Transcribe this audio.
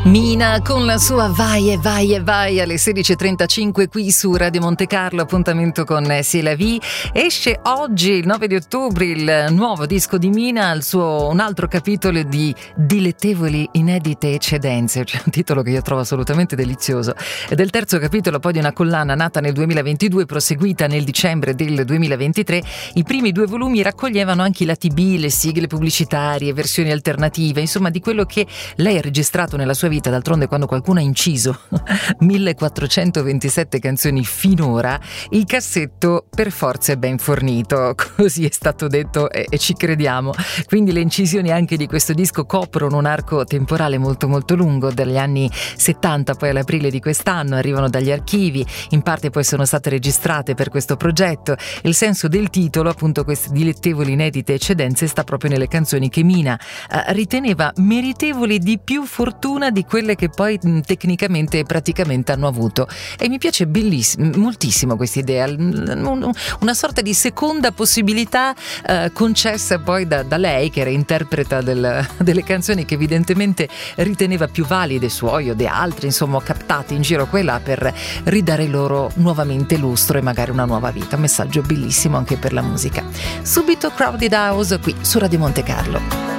Mina con la sua Vai e vai e vai alle 16.35 qui su Radio Monte Carlo. Appuntamento con C'est la vie. Esce oggi, il 9 di ottobre, il nuovo disco di Mina, un altro capitolo di Dilettevoli inedite eccedenze, cioè un titolo che io trovo assolutamente delizioso. Ed è il terzo capitolo poi di una collana nata nel 2022, proseguita nel dicembre del 2023. I primi due volumi raccoglievano anche i lati B, le sigle pubblicitarie, versioni alternative, insomma di quello che lei ha registrato nella sua vita. D'altronde, quando qualcuno ha inciso 1427 canzoni finora, il cassetto per forza è ben fornito, così è stato detto e ci crediamo. Quindi le incisioni anche di questo disco coprono un arco temporale molto molto lungo, dagli anni 70 poi all'aprile di quest'anno, arrivano dagli archivi, in parte poi sono state registrate per questo progetto. Il senso del titolo, appunto, queste dilettevoli inedite eccedenze, sta proprio nelle canzoni che Mina riteneva meritevoli di più fortuna di quelle che poi tecnicamente e praticamente hanno avuto. E mi piace moltissimo questa idea, una sorta di seconda possibilità concessa poi da lei, che era interpreta delle canzoni che evidentemente riteneva più valide, suoi o di altri, insomma captate in giro qua e là, per ridare loro nuovamente lustro e magari una nuova vita. Un messaggio bellissimo anche per la musica. Subito Crowded House qui su Radio Monte Carlo.